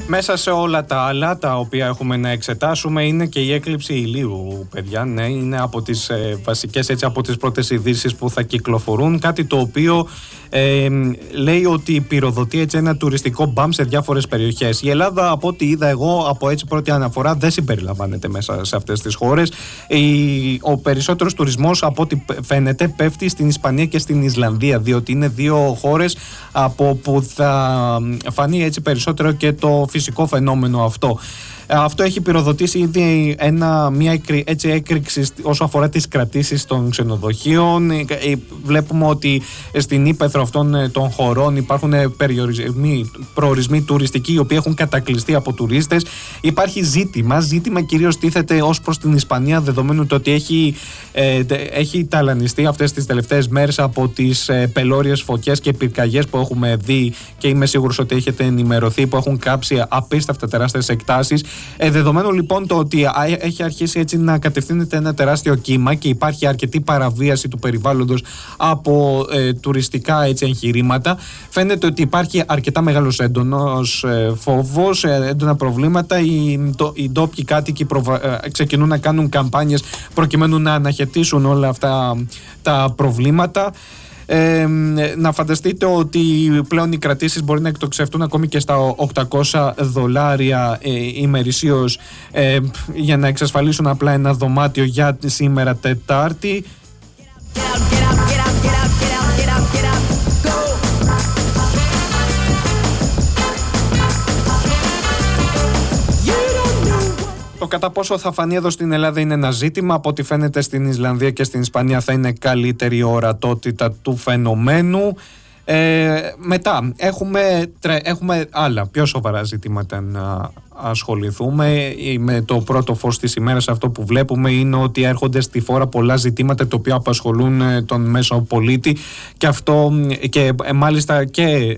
Μέσα σε όλα τα άλλα τα οποία έχουμε να εξετάσουμε είναι και η έκλειψη ηλίου, παιδιά. Ναι, είναι από τις βασικές, έτσι, από τις πρώτες ειδήσεις που θα κυκλοφορούν. Κάτι το οποίο λέει ότι πυροδοτεί έτσι ένα τουριστικό μπαμ σε διάφορες περιοχές. Η Ελλάδα, από ό,τι είδα εγώ, από έτσι πρώτη αναφορά, δεν συμπεριλαμβάνεται μέσα σε αυτές τις χώρες. Ο περισσότερος τουρισμός, από ό,τι φαίνεται, πέφτει στην Ισπανία και στην Ισλανδία, διότι είναι δύο χώρες από που θα φανεί έτσι περισσότερο και το φυσικό φαινόμενο αυτό. Αυτό έχει πυροδοτήσει ήδη μια έτσι έκρηξη όσο αφορά τις κρατήσεις των ξενοδοχείων. Βλέπουμε ότι στην ύπαιθρο αυτών των χωρών υπάρχουν προορισμοί τουριστικοί οι οποίοι έχουν κατακλειστεί από τουρίστες. Υπάρχει ζήτημα κυρίως τίθεται ως προς την Ισπανία, δεδομένου το ότι έχει ταλανιστεί αυτές τις τελευταίες μέρες από τις πελώριες φωτιές και πυρκαγιές που έχουμε δει, και είμαι σίγουρος ότι έχετε ενημερωθεί, που έχουν κάψει απίστευτα τεράστιες εκτάσεις. Δεδομένου λοιπόν το ότι έχει αρχίσει έτσι να κατευθύνεται ένα τεράστιο κύμα και υπάρχει αρκετή παραβίαση του περιβάλλοντος από τουριστικά έτσι εγχειρήματα, φαίνεται ότι υπάρχει αρκετά μεγάλος έντονος φόβος, έντονα προβλήματα. Οι ντόπιοι κάτοικοι ξεκινούν να κάνουν καμπάνιες προκειμένου να αναχαιτήσουν όλα αυτά τα προβλήματα. Να φανταστείτε ότι πλέον οι κρατήσεις μπορεί να εκτοξευτούν ακόμη και στα $800 ημερησίως για να εξασφαλίσουν απλά ένα δωμάτιο για σήμερα Τετάρτη. Το κατά πόσο θα φανεί εδώ στην Ελλάδα είναι ένα ζήτημα. Από ό,τι φαίνεται στην Ισλανδία και στην Ισπανία θα είναι καλύτερη ορατότητα του φαινομένου. Μετά έχουμε άλλα πιο σοβαρά ζητήματα να ασχοληθούμε. Με το πρώτο φως της ημέρας αυτό που βλέπουμε είναι ότι έρχονται στη φόρα πολλά ζητήματα τα οποία απασχολούν τον μέσο πολίτη, και αυτό και μάλιστα και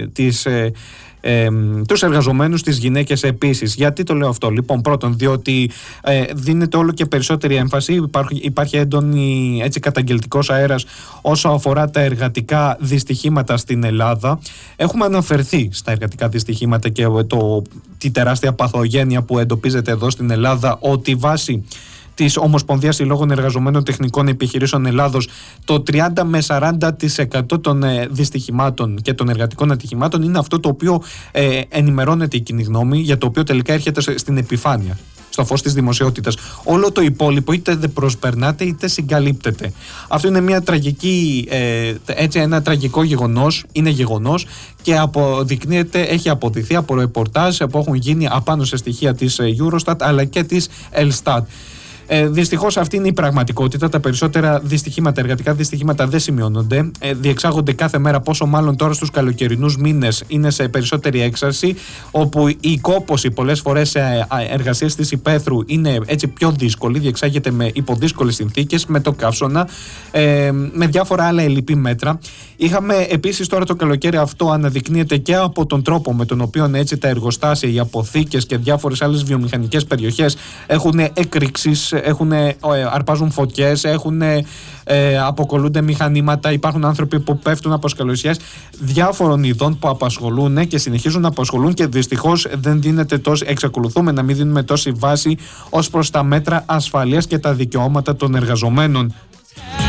τους εργαζομένους, τις γυναίκες επίσης. Γιατί το λέω αυτό? Λοιπόν, πρώτον, διότι δίνεται όλο και περισσότερη έμφαση, υπάρχει έντονη έτσι καταγγελτικός αέρας όσο αφορά τα εργατικά δυστυχήματα στην Ελλάδα. Έχουμε αναφερθεί στα εργατικά δυστυχήματα και τη τεράστια παθογένεια που εντοπίζεται εδώ στην Ελλάδα, ότι βάσει της Ομοσπονδίας Συλλόγων Εργαζομένων Τεχνικών Επιχειρήσεων Ελλάδος, το 30 με 40% των δυστυχημάτων και των εργατικών ατυχημάτων είναι αυτό το οποίο ενημερώνεται η κοινή γνώμη, για το οποίο τελικά έρχεται στην επιφάνεια, στο φως της δημοσιότητας. Όλο το υπόλοιπο είτε δεν προσπερνάται είτε συγκαλύπτεται. Αυτό είναι μια τραγική, ένα τραγικό γεγονός, είναι γεγονός, και έχει αποδειχθεί από ρεπορτάζ που έχουν γίνει απάνω σε στοιχεία της Eurostat αλλά και της Elstat. Δυστυχώς αυτή είναι η πραγματικότητα. Τα περισσότερα εργατικά δυστυχήματα δεν σημειώνονται. Διεξάγονται κάθε μέρα, πόσο μάλλον τώρα στους καλοκαιρινούς μήνες είναι σε περισσότερη έξαρση, όπου η κόπωση πολλές φορές σε εργασίες της υπαίθρου είναι έτσι πιο δύσκολη, διεξάγεται υπό δύσκολες συνθήκες, με το καύσωνα, με διάφορα άλλα ελλειπή μέτρα. Είχαμε επίσης τώρα το καλοκαίρι, αυτό αναδεικνύεται και από τον τρόπο με τον οποίο έτσι τα εργοστάσια, οι αποθήκες και διάφορες άλλες βιομηχανικές περιοχές έχουν έκρηξης, αρπάζουν φωτιές, αποκολούνται μηχανήματα, υπάρχουν άνθρωποι που πέφτουν από σκαλωσιές διάφορων ειδών που απασχολούν και συνεχίζουν να απασχολούν, και δυστυχώς εξακολουθούμε να μην δίνουμε τόση βάση ως προς τα μέτρα ασφαλείας και τα δικαιώματα των εργαζομένων.